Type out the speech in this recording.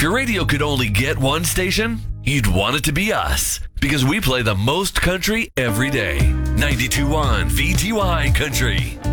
your radio could only get one station, you'd want it to be us, because we play the most country every day. 92.1 VTY Country.